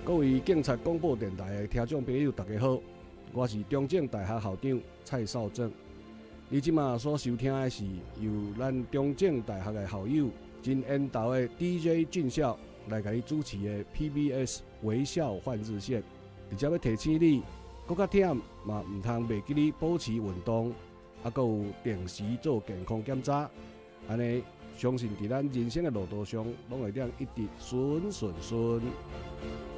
各位警察广播电台的听众朋友，大家好，我是中正大学校长蔡少正。你即马所收听的是由咱中正大学的校友真缘投的 DJ 俊孝来给你主持的 PBS 微笑换日线，而且要提醒你，搁较忝嘛，唔通袂记你保持运动，还佫有定时做健康检查，安尼相信伫咱人生的路途上，拢会当一直顺顺顺。